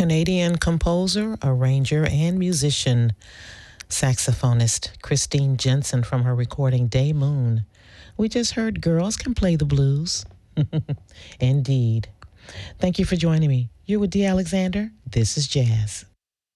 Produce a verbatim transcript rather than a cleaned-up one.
Canadian composer, arranger, and musician, saxophonist Christine Jensen from her recording Day Moon. We just heard Girls Can Play the Blues. Indeed. Thank you for joining me. You're with Dee Alexander. This is Jazz.